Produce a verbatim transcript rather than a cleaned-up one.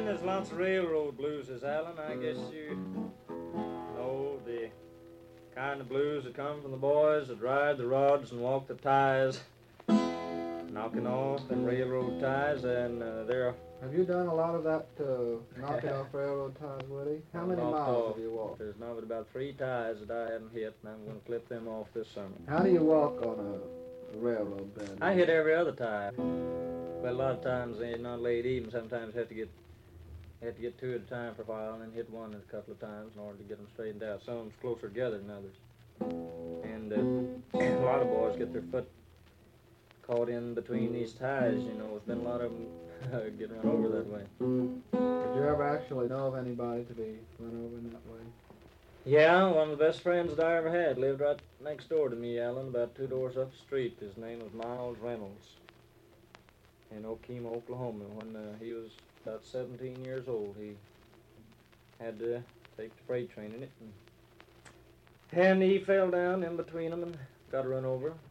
there's lots of railroad blueses, Alan. I guess you know the kind of blues that come from the boys that ride the rods and walk the ties, knocking off them railroad ties, and uh, they're Have you done a lot of that uh, knocking off railroad ties, Woody? How many knocked miles off. have you walked? There's not but about three ties that I haven't hit, and I'm going to clip them off this summer. How do you walk on a, a railroad bed? I hit every other tie, but a lot of times they're not laid even. Sometimes have to get have to get two at a time for a while, and then hit one a couple of times in order to get them straightened out. Some of them's closer together than others, and uh, a lot of boys get their foot caught in between these ties. You know, there's been a lot of them getting run over that way. Did you ever actually know of anybody to be run over in that way? Yeah, one of the best friends that I ever had lived right next door to me, Alan, about two doors up the street. His name was Miles Reynolds in Okemo, Oklahoma. When uh, he was about seventeen years old, he had to take the freight train in it. And, and he fell down in between them and got run over.